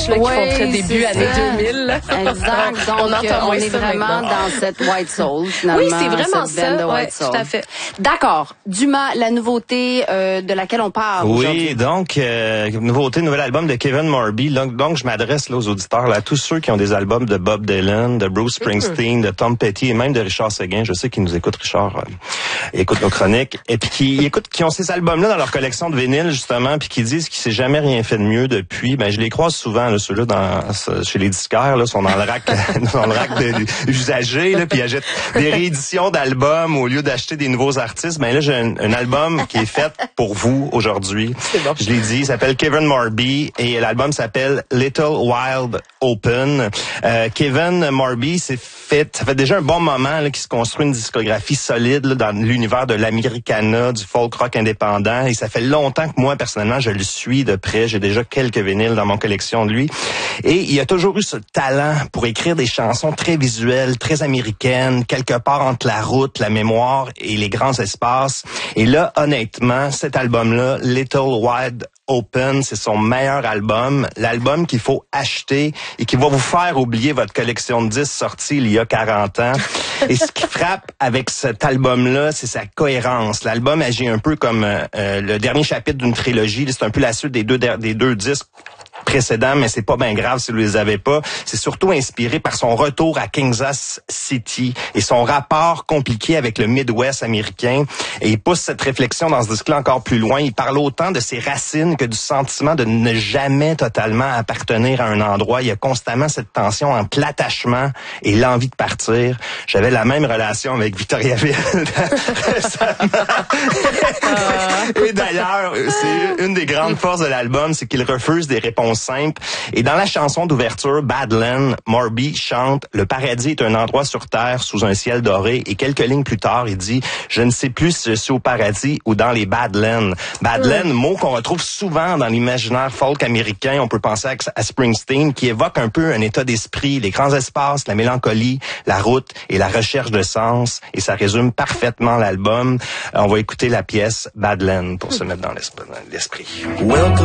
Là, qui font très début années 2000. Là. Exact. Donc, on est vraiment dans cette White Soul, finalement. Oui, c'est vraiment cette ça. White Soul. Tout à fait. D'accord. Dumas, la nouveauté de laquelle on parle aujourd'hui. Oui, donc, nouvel album de Kevin Morby. Donc je m'adresse là aux auditeurs, là, à tous ceux qui ont des albums de Bob Dylan, de Bruce Springsteen, de Tom Petty et même de Richard Seguin. Je sais qu'ils nous écoutent, Richard. Écoute nos chroniques. Et puis qui ont ces albums-là dans leur collection de vinyle, justement, puis qui disent qu'il s'est jamais rien fait de mieux depuis. Ben, je les croise souvent, là, ceux-là, chez les disquaires, là, sont dans le rack, usagés, là, puis ils achètent des rééditions d'albums au lieu d'acheter des nouveaux artistes. Ben là, j'ai un album qui est fait pour vous aujourd'hui. Bon. Je l'ai dit, il s'appelle Kevin Morby et l'album s'appelle Little Wild Open. Kevin Morby, ça fait déjà un bon moment là, qu'il se construit une discographie solide là, dans l'univers de l'Americana, du folk rock indépendant. Et ça fait longtemps que moi, personnellement, je le suis de près. J'ai déjà quelques vinyles dans mon collection de lui. Et il a toujours eu ce talent pour écrire des chansons très visuelles, très américaines, quelque part entre la route, la mémoire et les grands espaces. Et là, honnêtement, cet album-là, Little Wild Open, c'est son meilleur album, l'album qu'il faut acheter et qui va vous faire oublier votre collection de disques sortis il y a 40 ans. Et ce qui frappe avec cet album-là, c'est sa cohérence. L'album agit un peu comme le dernier chapitre d'une trilogie. C'est un peu la suite des deux disques précédents, mais c'est pas bien grave si vous les avez pas. C'est surtout inspiré par son retour à Kansas City et son rapport compliqué avec le Midwest américain. Et il pousse cette réflexion dans ce disque-là encore plus loin. Il parle autant de ses racines que du sentiment de ne jamais totalement appartenir à un endroit. Il y a constamment cette tension entre l'attachement et l'envie de partir. J'avais la même relation avec Victoriaville récemment. Et d'ailleurs, c'est une des grandes forces de l'album, c'est qu'il refuse des réponses simple. Et dans la chanson d'ouverture, Badland, Morby chante « Le paradis est un endroit sur terre sous un ciel doré » et quelques lignes plus tard, il dit « Je ne sais plus si je suis au paradis ou dans les Badlands ». Badland, mot qu'on retrouve souvent dans l'imaginaire folk américain. On peut penser à Springsteen, qui évoque un peu un état d'esprit, les grands espaces, la mélancolie, la route et la recherche de sens. Et ça résume parfaitement l'album. On va écouter la pièce Badland pour se mettre dans l'esprit.